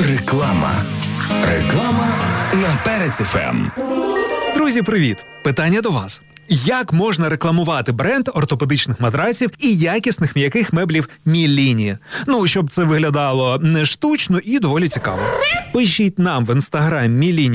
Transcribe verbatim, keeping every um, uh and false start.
Реклама. Реклама на Перець еф ем. Друзі, привіт! Питання до вас. Як можна рекламувати бренд ортопедичних матраців і якісних м'яких меблів Міліні? Ну, щоб це виглядало не штучно і доволі цікаво. Пишіть нам в інстаграм Міліні